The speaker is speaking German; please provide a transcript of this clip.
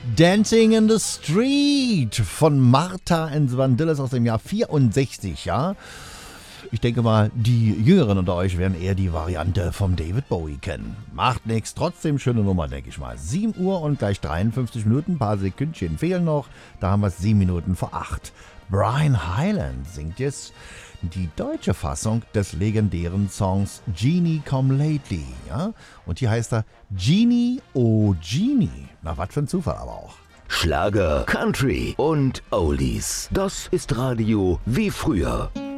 Dancing in the Street von Martha and Vandellas aus dem Jahr 64, ja. Ich denke mal, die Jüngeren unter euch werden eher die Variante vom David Bowie kennen. Macht nichts, trotzdem schöne Nummer, denke ich mal. 7 Uhr und gleich 53 Minuten, ein paar Sekündchen fehlen noch. Da haben wir es 7 Minuten vor 8. Brian Hyland singt jetzt die deutsche Fassung des legendären Songs Genie Come Lately. Ja? Und hier heißt er Genie, oh Genie. Na, was für ein Zufall aber auch. Schlager, Country und Oldies. Das ist Radio wie früher.